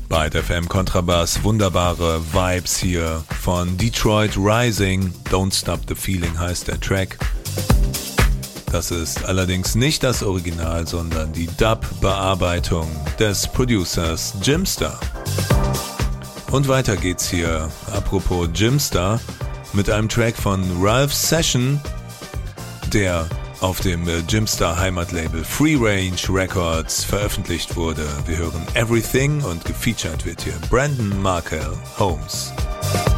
Byte FM Kontrabass, wunderbare Vibes hier von Detroit Rising. Don't Stop the Feeling heißt der Track. Das ist allerdings nicht das Original, sondern die Dub-Bearbeitung des Producers Jimster. Und weiter geht's hier, apropos Jimster, mit einem Track von Ralph Session, der auf dem Jimster Heimatlabel Free Range Records veröffentlicht wurde. Wir hören Everything und gefeatured wird hier Brandon Markel Holmes.